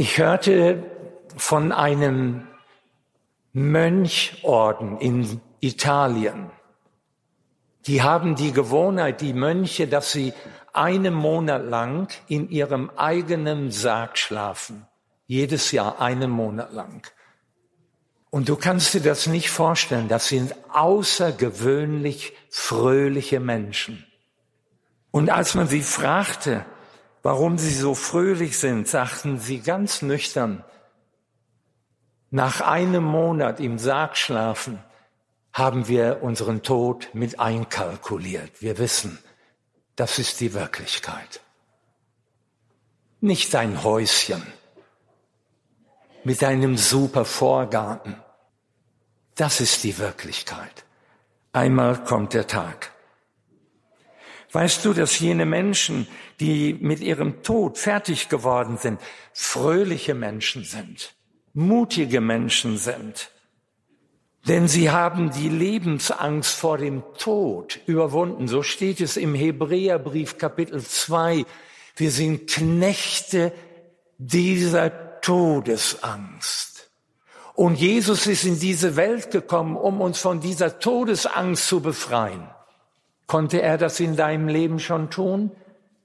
Ich hörte von einem Mönchorden in Italien. Die haben die Gewohnheit, die Mönche, dass sie einen Monat lang in ihrem eigenen Sarg schlafen. Jedes Jahr einen Monat lang. Und du kannst dir das nicht vorstellen. Das sind außergewöhnlich fröhliche Menschen. Und als man sie fragte, warum sie so fröhlich sind, sagten sie ganz nüchtern, nach einem Monat im Sarg schlafen, haben wir unseren Tod mit einkalkuliert. Wir wissen, das ist die Wirklichkeit. Nicht ein Häuschen mit einem super Vorgarten. Das ist die Wirklichkeit. Einmal kommt der Tag. Weißt du, dass jene Menschen, die mit ihrem Tod fertig geworden sind, fröhliche Menschen sind, mutige Menschen sind? Denn sie haben die Lebensangst vor dem Tod überwunden. So steht es im Hebräerbrief Kapitel 2. Wir sind Knechte dieser Todesangst. Und Jesus ist in diese Welt gekommen, um uns von dieser Todesangst zu befreien. Konnte er das in deinem Leben schon tun?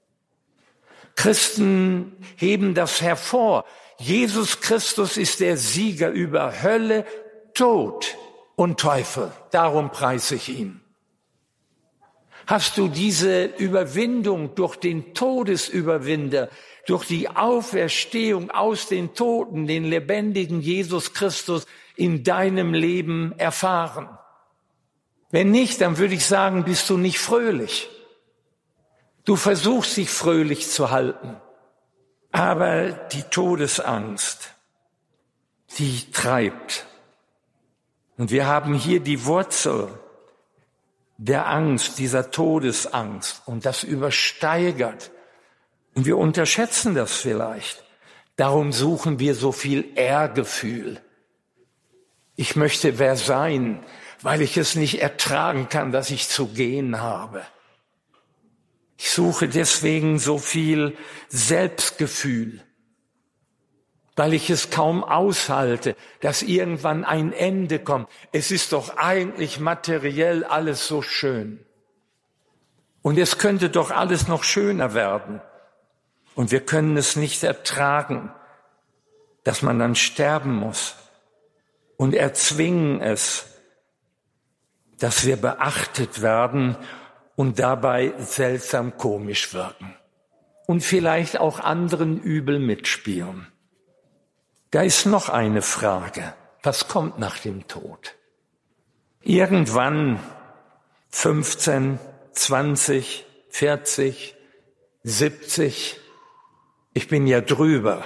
Christen heben das hervor. Jesus Christus ist der Sieger über Hölle, Tod und Teufel. Darum preise ich ihn. Hast du diese Überwindung durch den Todesüberwinder, durch die Auferstehung aus den Toten, den lebendigen Jesus Christus in deinem Leben erfahren? Wenn nicht, dann würde ich sagen, bist du nicht fröhlich. Du versuchst, dich fröhlich zu halten. Aber die Todesangst, die treibt. Und wir haben hier die Wurzel der Angst, dieser Todesangst. Und das übersteigert. Und wir unterschätzen das vielleicht. Darum suchen wir so viel Ehrgefühl. Ich möchte wer sein, weil ich es nicht ertragen kann, dass ich zu gehen habe. Ich suche deswegen so viel Selbstgefühl, weil ich es kaum aushalte, dass irgendwann ein Ende kommt. Es ist doch eigentlich materiell alles so schön. Und es könnte doch alles noch schöner werden. Und wir können es nicht ertragen, dass man dann sterben muss. Und erzwingen es, dass wir beachtet werden und dabei seltsam komisch wirken. Und vielleicht auch anderen übel mitspielen. Da ist noch eine Frage. Was kommt nach dem Tod? Irgendwann 15, 20, 40, 70, ich bin ja drüber,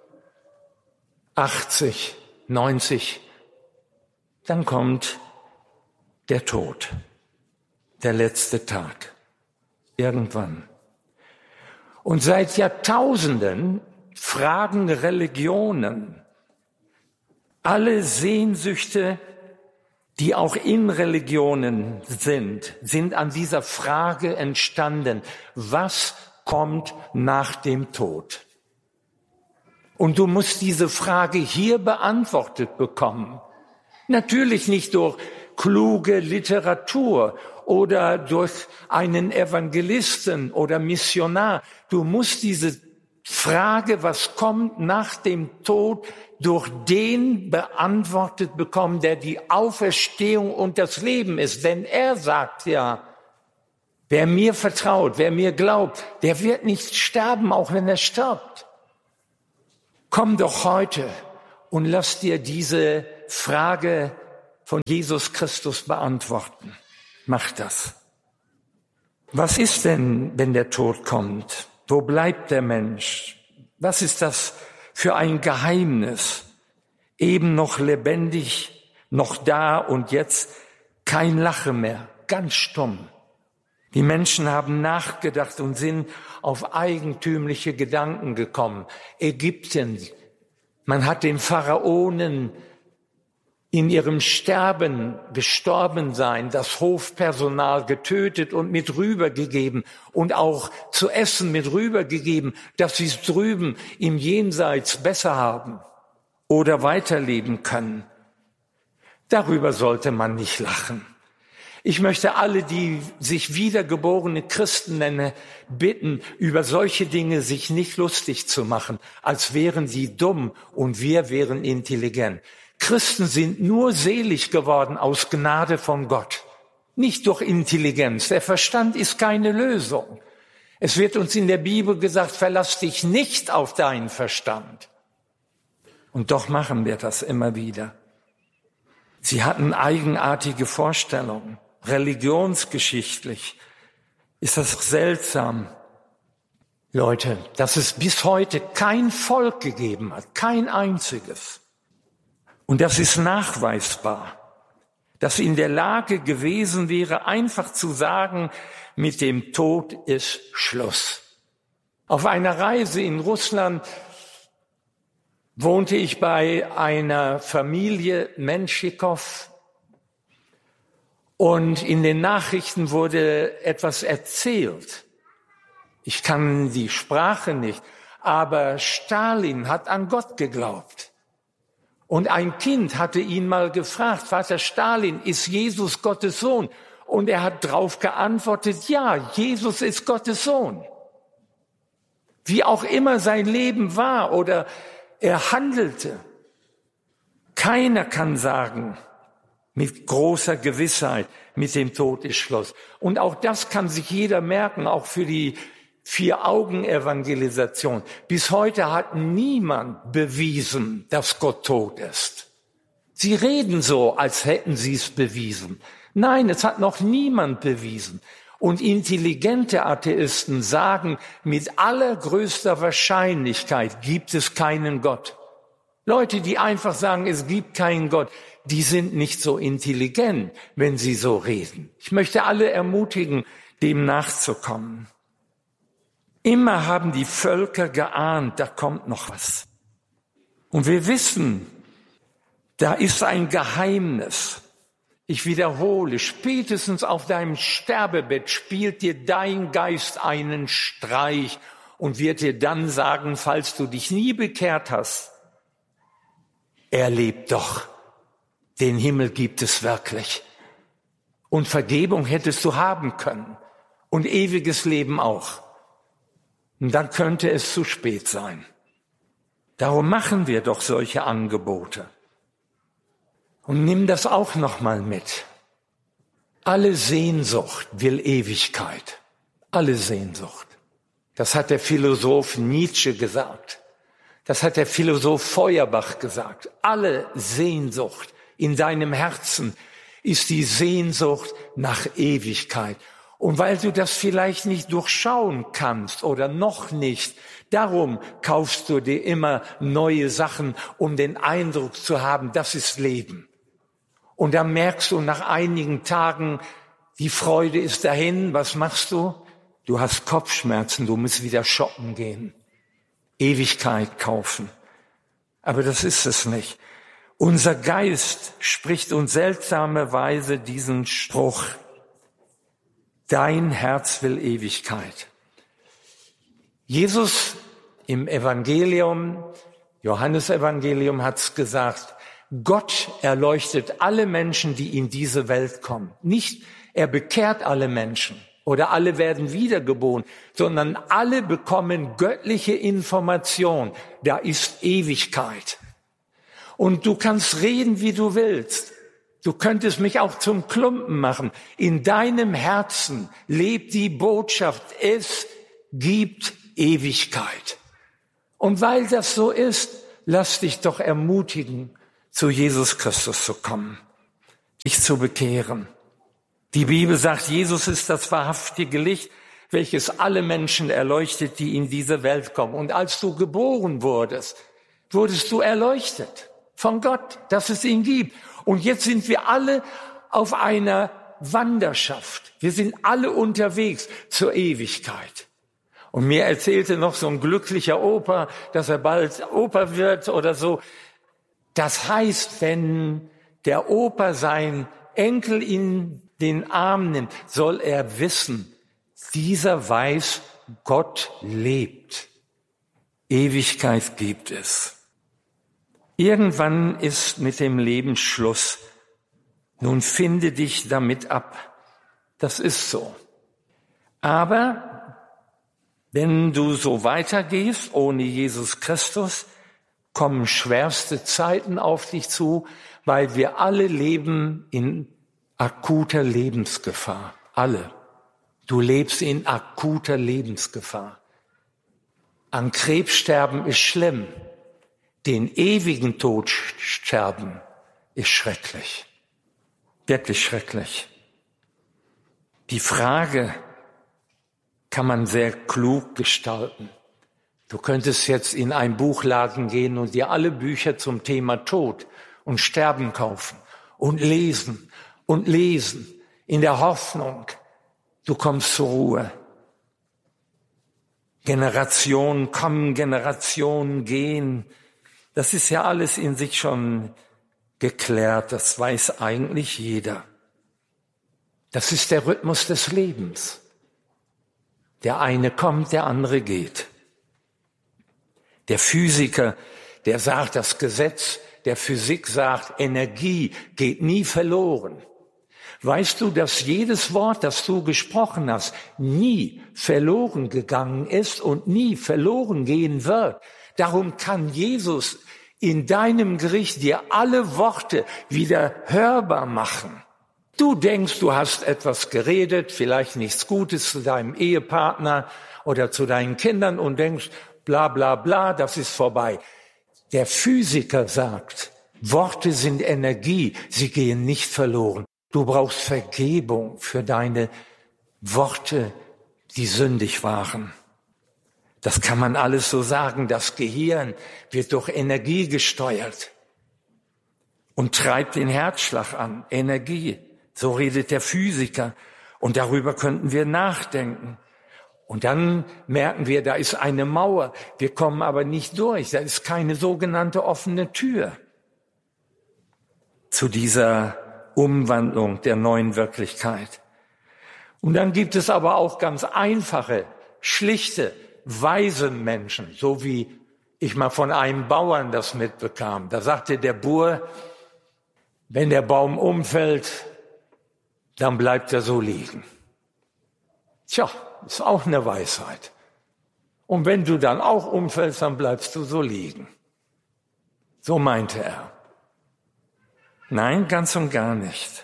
80, 90, dann kommt der Tod, der letzte Tag, irgendwann. Und seit Jahrtausenden fragen Religionen, alle Sehnsüchte, die auch in Religionen sind an dieser Frage entstanden, was kommt nach dem Tod? Und du musst diese Frage hier beantwortet bekommen. Natürlich nicht durch kluge Literatur oder durch einen Evangelisten oder Missionar. Du musst diese Frage, was kommt nach dem Tod, durch den beantwortet bekommen, der die Auferstehung und das Leben ist. Denn er sagt ja, wer mir vertraut, wer mir glaubt, der wird nicht sterben, auch wenn er stirbt. Komm doch heute und lass dir diese Frage von Jesus Christus beantworten. Mach das. Was ist denn, wenn der Tod kommt? Wo bleibt der Mensch? Was ist das für ein Geheimnis? Eben noch lebendig, noch da und jetzt kein Lachen mehr, ganz stumm. Die Menschen haben nachgedacht und sind auf eigentümliche Gedanken gekommen. Ägypten, man hat den Pharaonen in ihrem Sterben gestorben sein, das Hofpersonal getötet und mit rübergegeben und auch zu essen mit rübergegeben, dass sie es drüben im Jenseits besser haben oder weiterleben können. Darüber sollte man nicht lachen. Ich möchte alle, die sich wiedergeborene Christen nennen, bitten, über solche Dinge sich nicht lustig zu machen, als wären sie dumm und wir wären intelligent. Christen sind nur selig geworden aus Gnade von Gott, nicht durch Intelligenz. Der Verstand ist keine Lösung. Es wird uns in der Bibel gesagt, verlass dich nicht auf deinen Verstand. Und doch machen wir das immer wieder. Sie hatten eigenartige Vorstellungen, religionsgeschichtlich. Ist das seltsam, Leute, dass es bis heute kein Volk gegeben hat, kein einziges. Und das ist nachweisbar, dass in der Lage gewesen wäre, einfach zu sagen, mit dem Tod ist Schluss. Auf einer Reise in Russland wohnte ich bei einer Familie Menschikow und in den Nachrichten wurde etwas erzählt. Ich kann die Sprache nicht, aber Stalin hat an Gott geglaubt. Und ein Kind hatte ihn mal gefragt, Vater Stalin, ist Jesus Gottes Sohn? Und er hat darauf geantwortet, ja, Jesus ist Gottes Sohn. Wie auch immer sein Leben war oder er handelte. Keiner kann sagen, mit großer Gewissheit, mit dem Tod ist Schluss. Und auch das kann sich jeder merken, auch für die Vier-Augen-Evangelisation. Bis heute hat niemand bewiesen, dass Gott tot ist. Sie reden so, als hätten sie es bewiesen. Nein, es hat noch niemand bewiesen. Und intelligente Atheisten sagen, mit allergrößter Wahrscheinlichkeit gibt es keinen Gott. Leute, die einfach sagen, es gibt keinen Gott, die sind nicht so intelligent, wenn sie so reden. Ich möchte alle ermutigen, dem nachzukommen. Immer haben die Völker geahnt, da kommt noch was. Und wir wissen, da ist ein Geheimnis. Ich wiederhole, spätestens auf deinem Sterbebett spielt dir dein Geist einen Streich und wird dir dann sagen, falls du dich nie bekehrt hast, er lebt doch. Den Himmel gibt es wirklich. Und Vergebung hättest du haben können. Und ewiges Leben auch. Und dann könnte es zu spät sein. Darum machen wir doch solche Angebote. Und nimm das auch noch mal mit. Alle Sehnsucht will Ewigkeit. Alle Sehnsucht. Das hat der Philosoph Nietzsche gesagt. Das hat der Philosoph Feuerbach gesagt. Alle Sehnsucht in deinem Herzen ist die Sehnsucht nach Ewigkeit. Und weil du das vielleicht nicht durchschauen kannst oder noch nicht, darum kaufst du dir immer neue Sachen, um den Eindruck zu haben, das ist Leben. Und dann merkst du nach einigen Tagen, die Freude ist dahin. Was machst du? Du hast Kopfschmerzen, du musst wieder shoppen gehen. Ewigkeit kaufen. Aber das ist es nicht. Unser Geist spricht uns seltsamerweise diesen Spruch. Dein Herz will Ewigkeit. Jesus im Evangelium, Johannesevangelium hat's gesagt, Gott erleuchtet alle Menschen, die in diese Welt kommen. Nicht, er bekehrt alle Menschen oder alle werden wiedergeboren, sondern alle bekommen göttliche Information. Da ist Ewigkeit. Und du kannst reden, wie du willst. Du könntest mich auch zum Klumpen machen. In deinem Herzen lebt die Botschaft, es gibt Ewigkeit. Und weil das so ist, lass dich doch ermutigen, zu Jesus Christus zu kommen, dich zu bekehren. Die Bibel sagt, Jesus ist das wahrhaftige Licht, welches alle Menschen erleuchtet, die in diese Welt kommen. Und als du geboren wurdest, wurdest du erleuchtet von Gott, dass es ihn gibt. Und jetzt sind wir alle auf einer Wanderschaft. Wir sind alle unterwegs zur Ewigkeit. Und mir erzählte noch so ein glücklicher Opa, dass er bald Opa wird oder so. Das heißt, wenn der Opa seinen Enkel in den Arm nimmt, soll er wissen, dieser weiß, Gott lebt. Ewigkeit gibt es. Irgendwann ist mit dem Leben Schluss. Nun finde dich damit ab. Das ist so. Aber wenn du so weitergehst, ohne Jesus Christus, kommen schwerste Zeiten auf dich zu, weil wir alle leben in akuter Lebensgefahr. Alle. Du lebst in akuter Lebensgefahr. An Krebs sterben ist schlimm. Den ewigen Tod sterben ist schrecklich. Wirklich schrecklich. Die Frage kann man sehr klug gestalten. Du könntest jetzt in einen Buchladen gehen und dir alle Bücher zum Thema Tod und Sterben kaufen und lesen, in der Hoffnung, du kommst zur Ruhe. Generationen kommen, Generationen gehen. Das ist ja alles in sich schon geklärt. Das weiß eigentlich jeder. Das ist der Rhythmus des Lebens. Der eine kommt, der andere geht. Der Physiker, der sagt, das Gesetz der Physik sagt, Energie geht nie verloren. Weißt du, dass jedes Wort, das du gesprochen hast, nie verloren gegangen ist und nie verloren gehen wird? Darum kann Jesus in deinem Gericht dir alle Worte wieder hörbar machen. Du denkst, du hast etwas geredet, vielleicht nichts Gutes zu deinem Ehepartner oder zu deinen Kindern und denkst, bla bla bla, das ist vorbei. Der Physiker sagt, Worte sind Energie, sie gehen nicht verloren. Du brauchst Vergebung für deine Worte, die sündig waren. Das kann man alles so sagen. Das Gehirn wird durch Energie gesteuert und treibt den Herzschlag an. Energie, so redet der Physiker. Und darüber könnten wir nachdenken. Und dann merken wir, da ist eine Mauer. Wir kommen aber nicht durch. Da ist keine sogenannte offene Tür zu dieser Umwandlung der neuen Wirklichkeit. Und dann gibt es aber auch ganz einfache, schlichte, weise Menschen, so wie ich mal von einem Bauern das mitbekam. Da sagte der Bauer, wenn der Baum umfällt, dann bleibt er so liegen. Tja, ist auch eine Weisheit. Und wenn du dann auch umfällst, dann bleibst du so liegen. So meinte er. Nein, ganz und gar nicht.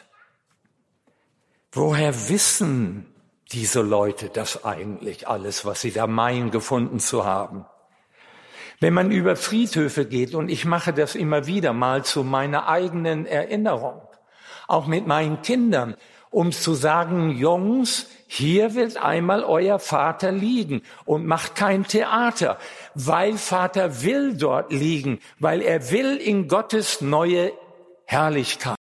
Woher wissen diese Leute das eigentlich alles, was sie da meinen, gefunden zu haben? Wenn man über Friedhöfe geht, und ich mache das immer wieder mal zu meiner eigenen Erinnerung, auch mit meinen Kindern, um zu sagen, Jungs, hier wird einmal euer Vater liegen und macht kein Theater, weil Vater will dort liegen, weil er will in Gottes neue Herrlichkeit.